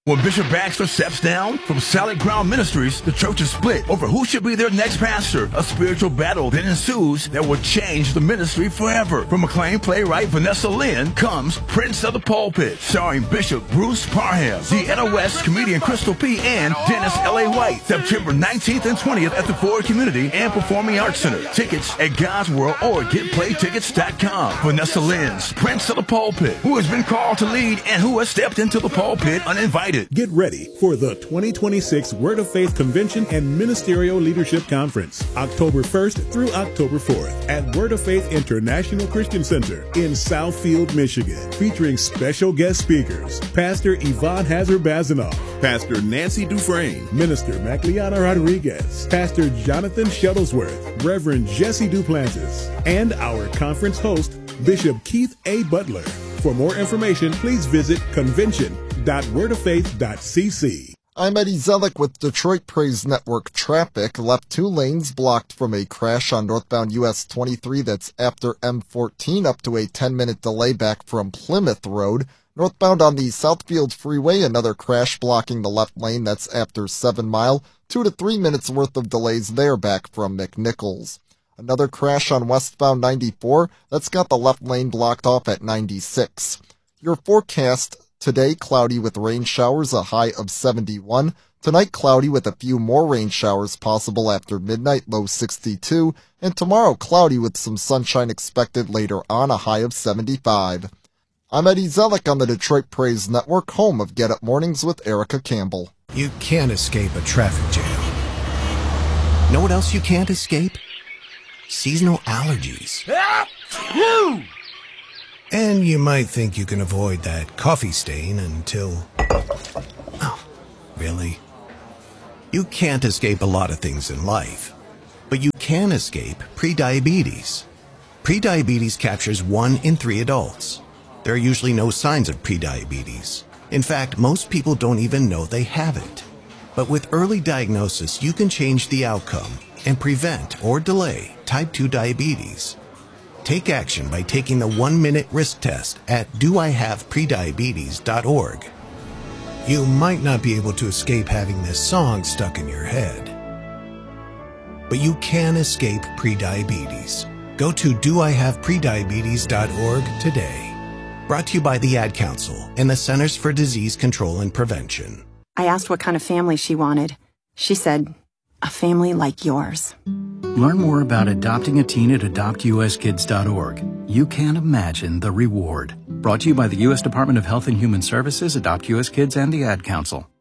When Bishop Baxter steps down from Solid Ground Ministries, the church is split over who should be their next pastor. A spiritual battle then ensues that will change the ministry forever. From acclaimed playwright Vanessa Lynn comes Prince of the Pulpit, starring Bishop Bruce Parham, Deanna West, comedian Crystal P., and Dennis L.A. White. September 19th and 20th at the Ford Community and Performing Arts Center. Tickets at God's World or GetPlayTickets.com. Vanessa Lynn's Prince of the Pulpit, who has been called to lead and who has stepped into the pulpit uninvited. Get ready for the 2026 Word of Faith Convention and Ministerial Leadership Conference, October 1st through October 4th at Word of Faith International Christian Center in Southfield, Michigan, featuring special guest speakers, Pastor Yvonne Hazar-Bazanoff, Pastor Nancy Dufresne, Minister Macliana Rodriguez, Pastor Jonathan Shuttlesworth, Reverend Jesse Duplantis, and our conference host, Bishop Keith A. Butler. For more information, please visit convention.wordoffaith.cc. I'm Eddie Zellick with Detroit Praise Network traffic. Left 2 lanes blocked from a crash on northbound US 23 that's after M14, up to a 10-minute delay back from Plymouth Road. Northbound on the Southfield Freeway, another crash blocking the left lane that's after 7 Mile. 2 to 3 minutes worth of delays there back from McNichols. Another crash on westbound 94, that's got the left lane blocked off at 96. Your forecast: today, cloudy with rain showers, a high of 71. Tonight, cloudy with a few more rain showers possible after midnight, low 62. And tomorrow, cloudy with some sunshine expected later on, a high of 75. I'm Eddie Zellick on the Detroit Praise Network, home of Get Up Mornings with Erica Campbell. You can't escape a traffic jam. Know what else you can't escape? Seasonal allergies. And you might think you can avoid that coffee stain until... Oh, really? You can't escape a lot of things in life, but you can escape prediabetes. Prediabetes captures 1 in 3 adults. There are usually no signs of prediabetes. In fact, most people don't even know they have it. But with early diagnosis, you can change the outcome and prevent or delay type 2 diabetes. Take action by taking the 1-minute risk test at doihaveprediabetes.org. You might not be able to escape having this song stuck in your head, but you can escape prediabetes. Go to doihaveprediabetes.org today. Brought to you by the Ad Council and the Centers for Disease Control and Prevention. I asked what kind of family she wanted. She said, a family like yours. Learn more about adopting a teen at adoptuskids.org. You can't imagine the reward. Brought to you by the U.S. Department of Health and Human Services, Adopt U.S. Kids, and the Ad Council.